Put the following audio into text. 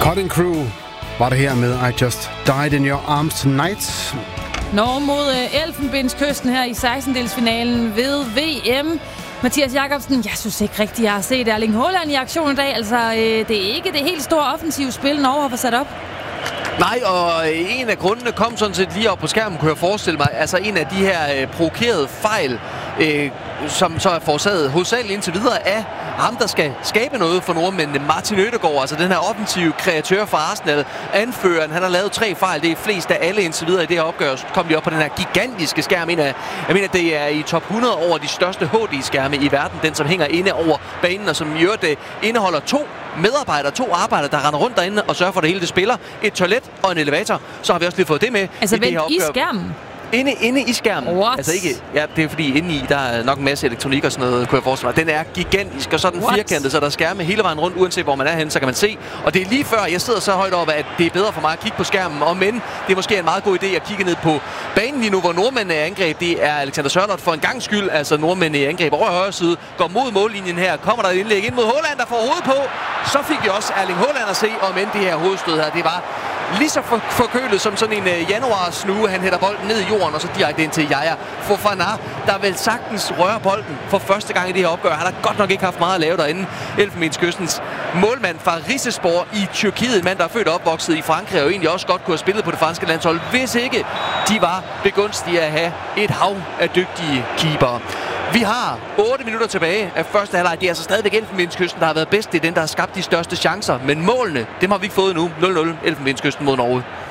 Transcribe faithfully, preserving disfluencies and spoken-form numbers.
Cutting Crew var det her med I Just Died in Your Arms Tonight. Norge mod øh, Elfenbenskysten her i sekstendedelsfinalen ved V M. Mathias Jakobsen, jeg synes ikke rigtigt, jeg har set Erling Haaland i aktion i dag. Altså, øh, det er ikke det helt store offensive spil, Norge har fået sat op. Nej, og en af grundene kom sådan set lige op på skærmen, kunne jeg forestille mig. Altså en af de her øh, provokerede fejl, øh, som så er forårsaget hovedsageligt indtil videre af ham, der skal skabe noget for nordmændene. Martin Ødegaard, altså den her offensive kreatør fra Arsenal, anføreren, han har lavet tre fejl. Det er flest af alle indtil videre i det her opgør. Så kom de op på den her gigantiske skærm. Jeg mener, det er i top hundrede over de største H D-skærme i verden. Den, som hænger inde over banen, og som i øvrigt indeholder to medarbejdere, to arbejdere, der render rundt derinde og sørger for, at det hele det spiller. Et toilet og en elevator. Så har vi også lige fået det med. Altså i det her opgør. I skærmen? Inde, inde i skærmen. What? Altså ikke, ja, det er fordi inde i, der er nok en masse elektronik og sådan noget, kunne jeg forestille mig. Den er gigantisk, og så er den firkantet, så der er skærme hele vejen rundt, uanset hvor man er henne, så kan man se. Og det er lige før, jeg sidder så højt oppe, at det er bedre for mig at kigge på skærmen. Og men, det er måske en meget god idé at kigge ned på banen lige nu, hvor nordmændene er angreb. Det er Alexander Sørloth for en gang skyld, altså nordmændene i angreb over højre side, går mod mållinjen her. Kommer der et indlæg ind mod Haaland, der får hovedet på. Så fik vi også Erling Haaland at se, og men det her hovedstød her, det var lige så for, forkølet som sådan en uh, januar-snue. Han hætter bolden ned i jorden, og så direkte ind til Yaya Fofana, der vil sagtens røre bolden for første gang i det her opgør. Han har godt nok ikke haft meget at lave derinde. Elfenbenskystens målmand fra Rizespor i Tyrkiet, en mand, der er født og opvokset i Frankrig, og egentlig også godt kunne have spillet på det franske landshold, hvis ikke de var begunstige at have et hav af dygtige keepere. Vi har otte minutter tilbage af første halvleg. Det er altså stadigvæk Elfenbenskysten, der har været bedst. Det er den, der har skabt de største chancer. Men målene, dem har vi ikke fået nu. nul nul Elfenbenskysten mod Norge.